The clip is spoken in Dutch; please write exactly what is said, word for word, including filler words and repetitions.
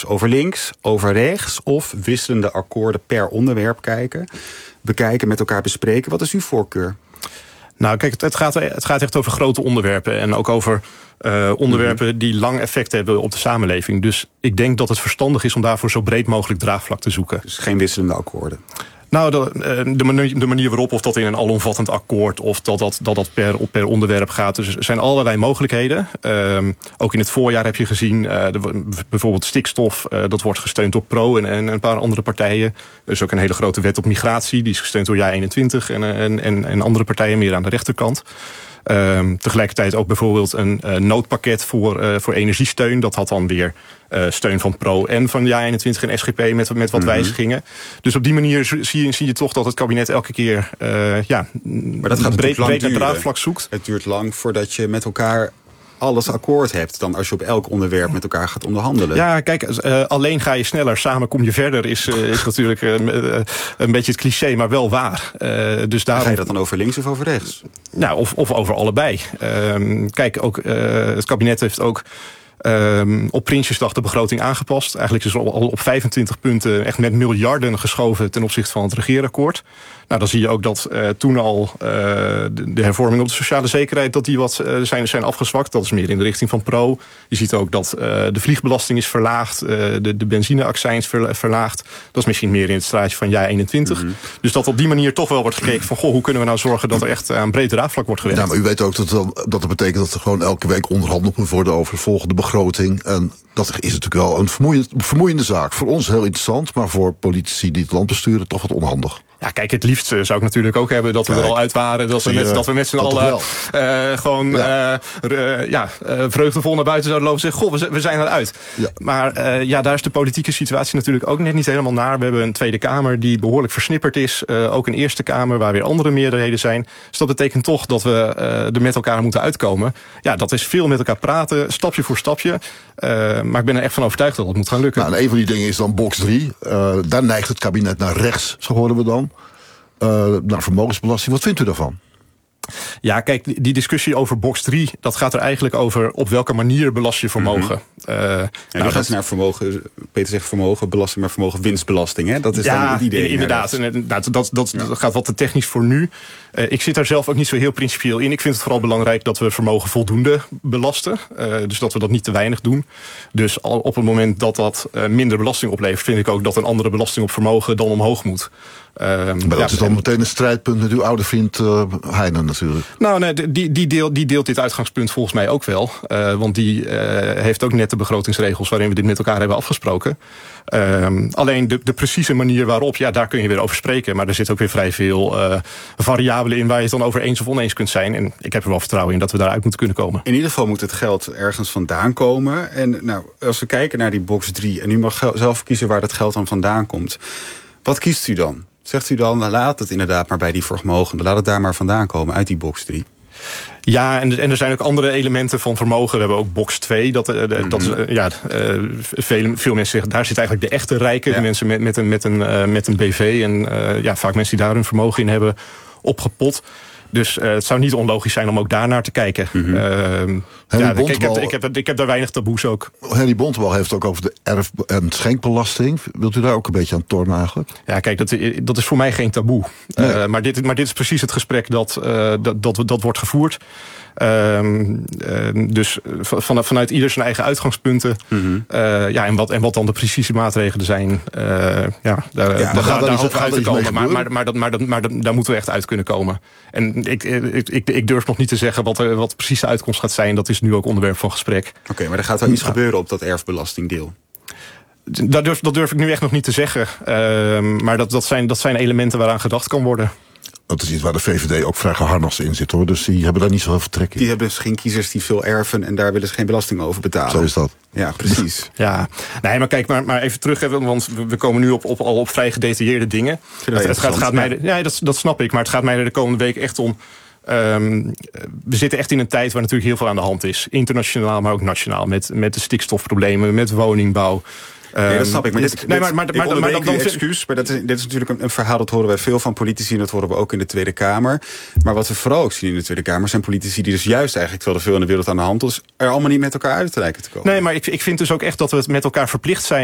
Dus over links, over rechts of wisselende akkoorden per onderwerp kijken, bekijken, met elkaar bespreken. Wat is uw voorkeur? Nou, kijk, het gaat, het gaat echt over grote onderwerpen. En ook over uh, onderwerpen mm-hmm. die lang effect hebben op de samenleving. Dus ik denk dat het verstandig is om daarvoor zo breed mogelijk draagvlak te zoeken. Dus geen wisselende akkoorden? Nou, de, de, manier, de manier waarop, of dat in een alomvattend akkoord, of dat dat, dat, dat per, per onderwerp gaat. Dus er zijn allerlei mogelijkheden. Um, ook in het voorjaar heb je gezien, uh, de, bijvoorbeeld stikstof, uh, dat wordt gesteund door Pro en, en een paar andere partijen. Er is ook een hele grote wet op migratie, die is gesteund door J eenentwintig en, en, en, en andere partijen meer aan de rechterkant. Um, tegelijkertijd ook bijvoorbeeld een uh, noodpakket voor, uh, voor energiesteun. Dat had dan weer uh, steun van Pro en van J eenentwintig en S G P met, met wat mm-hmm. wijzigingen. Dus op die manier zie je, zie je toch dat het kabinet elke keer uh, ja, maar dat gaat breed, breed naar draagvlak zoekt. Het duurt lang voordat je met elkaar alles akkoord hebt dan als je op elk onderwerp met elkaar gaat onderhandelen. Ja, kijk, uh, alleen ga je sneller, samen kom je verder, is, uh, is natuurlijk uh, uh, een beetje het cliché, maar wel waar. Uh, dus daarom... Ga je dat dan over links of over rechts? Nou, of, of over allebei. Uh, kijk, ook uh, het kabinet heeft ook Um, op Prinsjesdag de begroting aangepast. Eigenlijk is er al op vijfentwintig punten echt met miljarden geschoven ten opzichte van het regeerakkoord. Nou, dan zie je ook dat uh, toen al uh, de, de hervormingen op de sociale zekerheid, dat die wat uh, zijn, zijn afgezwakt. Dat is meer in de richting van Pro. Je ziet ook dat uh, de vliegbelasting is verlaagd, uh, de, de benzineaccijns ver, verlaagd. Dat is misschien meer in het straatje van J eenentwintig. Mm-hmm. Dus dat op die manier toch wel wordt gekeken van, goh, hoe kunnen we nou zorgen dat er echt aan breed draagvlak wordt gewerkt. Ja, maar u weet ook dat dat, dat het betekent dat er gewoon elke week onderhandeld moet worden over de volgende begroting. En dat is natuurlijk wel een vermoeiende, vermoeiende zaak. Voor ons heel interessant, maar voor politici die het land besturen toch wat onhandig. Ja, kijk, het liefst zou ik natuurlijk ook hebben dat we kijk, er al uit waren. Dat we met, dat we met z'n allen uh, gewoon ja. Uh, uh, ja, uh, vreugdevol naar buiten zouden lopen en zeggen, goh, we, we zijn eruit. Ja. Maar uh, ja, daar is de politieke situatie natuurlijk ook net niet helemaal naar. We hebben een Tweede Kamer die behoorlijk versnipperd is. Uh, ook een Eerste Kamer waar weer andere meerderheden zijn. Dus dat betekent toch dat we uh, er met elkaar moeten uitkomen. Ja, dat is veel met elkaar praten, stapje voor stapje. Uh, maar ik ben er echt van overtuigd dat dat moet gaan lukken. Nou, en een van die dingen is dan box drie. Uh, daar neigt het kabinet naar rechts, zo horen we dan. Uh, naar vermogensbelasting. Wat vindt u daarvan? Ja, kijk, die discussie over box drie, dat gaat er eigenlijk over op welke manier belast je vermogen. Mm-hmm. uh, ja, nou, gaat naar vermogen, Peter zegt vermogen, belasting, maar vermogen winstbelasting. Hè? Dat is ja, dan het idee. Inderdaad. En, dat, dat, dat, ja. dat gaat wat te technisch voor nu. Uh, ik zit daar zelf ook niet zo heel principieel in. Ik vind het vooral belangrijk dat we vermogen voldoende belasten. Uh, dus dat we dat niet te weinig doen. Dus al op het moment dat dat uh, minder belasting oplevert, vind ik ook dat een andere belasting op vermogen dan omhoog moet. Uh, maar dat ja, is dan en, meteen een strijdpunt met uw oude vriend uh, Heijnen natuurlijk. Nou, nee, die, die, deel, die deelt dit uitgangspunt volgens mij ook wel. Uh, want die uh, heeft ook net de begrotingsregels waarin we dit met elkaar hebben afgesproken. Uh, alleen de, de precieze manier waarop, ja, daar kun je weer over spreken. Maar er zit ook weer vrij veel uh, variabelen in waar je het dan over eens of oneens kunt zijn. En ik heb er wel vertrouwen in dat we daaruit moeten kunnen komen. In ieder geval moet het geld ergens vandaan komen. En nou, als we kijken naar die box drie, en u mag zelf kiezen waar dat geld dan vandaan komt. Wat kiest u dan? Zegt u dan, laat het inderdaad maar bij die vermogenden. Laat het daar maar vandaan komen, uit die box drie. Ja, en, en er zijn ook andere elementen van vermogen. We hebben ook box twee. Dat, uh, mm-hmm. dat, uh, ja, uh, veel, veel mensen zeggen, daar zit eigenlijk de echte rijken. Ja. De mensen met, met, een, met, een, uh, met een B V. En uh, ja, vaak mensen die daar hun vermogen in hebben opgepot. Dus uh, het zou niet onlogisch zijn om ook daarnaar te kijken. Mm-hmm. Uh, ja, ik, ik, heb, ik, heb, ik heb daar weinig taboes ook. Henry Bontebal heeft ook over de erf- en schenkbelasting. Wilt u daar ook een beetje aan tornen eigenlijk? Ja, kijk, dat, dat is voor mij geen taboe. Nee. Uh, maar, dit, maar dit is precies het gesprek dat, uh, dat, dat, dat wordt gevoerd. Uh, uh, dus van, vanuit ieder zijn eigen uitgangspunten. Mm-hmm. Uh, ja, en, wat, en wat dan de precieze maatregelen zijn. Uh, ja, daar, ja, daar, daar, daar hopen we uit te komen. Maar, maar, maar, dat, maar, dat, maar dat, daar moeten we echt uit kunnen komen. En ik, ik, ik, ik durf nog niet te zeggen wat, er, wat de precieze uitkomst gaat zijn. Dat is nu ook onderwerp van gesprek. Oké, okay, maar er gaat wel iets ja. gebeuren op dat erfbelastingdeel. Dat durf, dat durf ik nu echt nog niet te zeggen. Uh, maar dat, dat, zijn, dat zijn elementen waaraan gedacht kan worden. Dat is iets waar de V V D ook vrij geharnast in zit, hoor. Dus die hebben daar niet zo heel veel trek in. Die hebben geen kiezers die veel erven en daar willen ze geen belasting over betalen. Zo is dat. Ja, precies. Ja, nee, maar kijk, maar, maar even terug, want we komen nu op, op, al op vrij gedetailleerde dingen. Het, het gaat, gaat mij, ja, dat, dat snap ik, maar het gaat mij er de komende week echt om. Um, we zitten echt in een tijd waar natuurlijk heel veel aan de hand is. Internationaal, maar ook nationaal. Met, met de stikstofproblemen, met woningbouw. Nee, dat snap ik. Maar dit, dit, nee, maar, maar, maar, maar dan, dan excuus, maar dat is, dit is natuurlijk een, een verhaal dat horen wij veel van politici en dat horen we ook in de Tweede Kamer. Maar wat we vooral ook zien in de Tweede Kamer zijn politici die dus juist eigenlijk, terwijl er veel in de wereld aan de hand is, er allemaal niet met elkaar uit lijken te komen. Nee, maar ik, ik vind dus ook echt dat we het met elkaar verplicht zijn